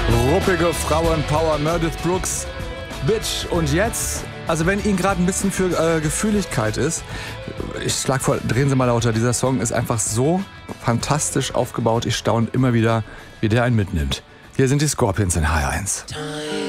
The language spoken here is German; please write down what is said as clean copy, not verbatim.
Ruppige Frauenpower, Meredith Brooks, Bitch. Und jetzt, also wenn Ihnen gerade ein bisschen für Gefühligkeit ist, ich schlag vor, drehen Sie mal lauter, dieser Song ist einfach so fantastisch aufgebaut. Ich staune immer wieder, wie der einen mitnimmt. Hier sind die Scorpions in HR1.